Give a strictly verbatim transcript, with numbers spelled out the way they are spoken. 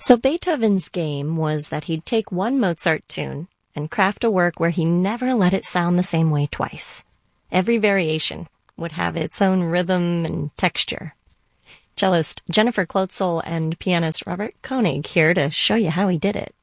So Beethoven's game was that he'd take one Mozart tune and craft a work where he never let it sound the same way twice. Every variation would have its own rhythm and texture. Cellist Jennifer Klotzel and pianist Robert Koenig here to show you how he did it.